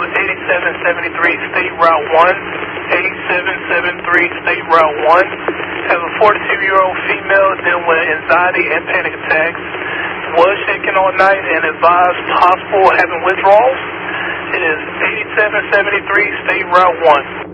8773 State Route 1, 8773 State Route 1. Have a 42-year-old female dealing with anxiety and panic attacks. Was shaking all night and advised possible having withdrawals. It is 8773 State Route 1.